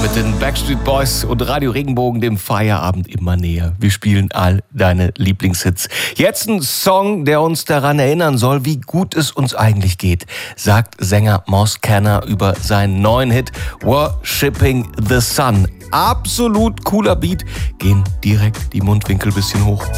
mit den Backstreet Boys und Radio Regenbogen dem Feierabend immer näher. Wir spielen all deine Lieblingshits. Jetzt ein Song, der uns daran erinnern soll, wie gut es uns eigentlich geht, sagt Sänger Moss Canner über seinen neuen Hit Worshipping the Sun. Absolut cooler Beat, gehen direkt die Mundwinkel bisschen hoch.